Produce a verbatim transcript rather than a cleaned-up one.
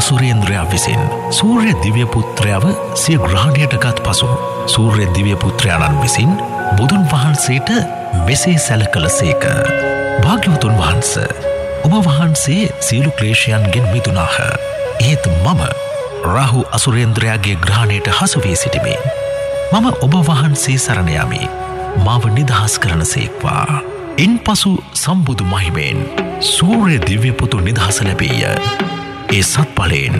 අසුරේන්ද්‍රයා විසින් සූර්ය දිව්‍ය පුත්‍රයව සිය ග්‍රහණයට ගත් පසු සූර්ය දිව්‍ය පුත්‍රයාණන් විසින් බුදුන් වහන්සේට මෙසේ සැලකලසේක. භාග්‍යවතුන් වහන්ස, ඔබ වහන්සේ සියලු ක්ලේශයන්ගෙන් මිදුනාහ. ඒත් මම රාහු අසුරේන්ද්‍රයාගේ ග්‍රහණයට හසු වී සිටිමි. මම ඔබ වහන්සේ සරණ යමි. මාව නිදහස් කරන සේක්වා. ඉන් පසු සම්බුදු මහිමයෙන් සූර්ය දිව්‍ය පුතු නිදහස ලැබීය. ඒ සත්ඵලයෙන්